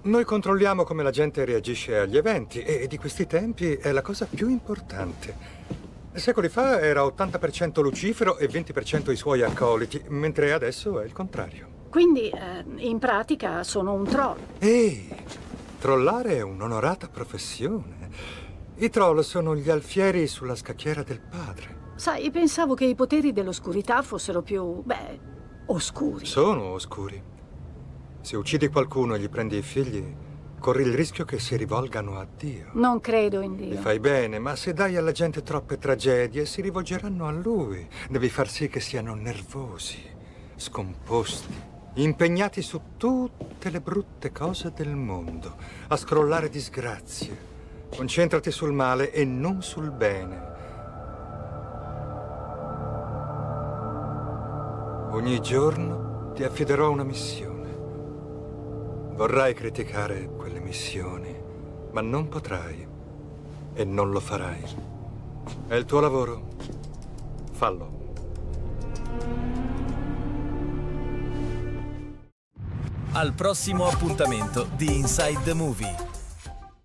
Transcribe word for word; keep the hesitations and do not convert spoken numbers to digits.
Noi controlliamo come la gente reagisce agli eventi e di questi tempi è la cosa più importante. Secoli fa era ottanta per cento Lucifero e venti per cento i suoi accoliti, mentre adesso è il contrario. Quindi, eh, in pratica, sono un troll. Ehi, trollare è un'onorata professione. I troll sono gli alfieri sulla scacchiera del padre. Sai, pensavo che i poteri dell'oscurità fossero più, beh, oscuri. Sono oscuri. Se uccidi qualcuno e gli prendi i figli, corri il rischio che si rivolgano a Dio. Non credo in Dio. Li fai bene, ma se dai alla gente troppe tragedie, si rivolgeranno a Lui. Devi far sì che siano nervosi, scomposti, impegnati su tutte le brutte cose del mondo, a scrollare disgrazie. Concentrati sul male e non sul bene. Ogni giorno ti affiderò una missione. Vorrai criticare quelle missioni, ma non potrai e non lo farai. È il tuo lavoro. Fallo. Al prossimo appuntamento di Inside the Movie.